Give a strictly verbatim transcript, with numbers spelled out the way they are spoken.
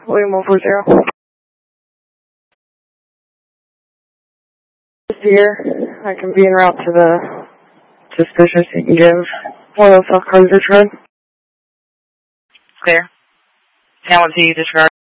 William one four zero. Here, I can be en route to the suspicious. You can give one of those self cars disregard. Clear. Hamilton, disregard.